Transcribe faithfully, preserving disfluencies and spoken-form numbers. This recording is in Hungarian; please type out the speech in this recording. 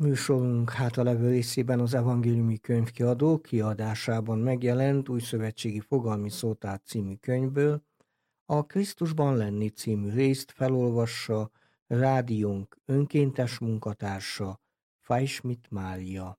Műsorunk hátralevő részében az Evangéliumi Könyvkiadó kiadásában megjelent Újszövetségi Fogalmi Szótár című könyvből a Krisztusban lenni című részt felolvassa rádiónk önkéntes munkatársa, Fajsmit Mária.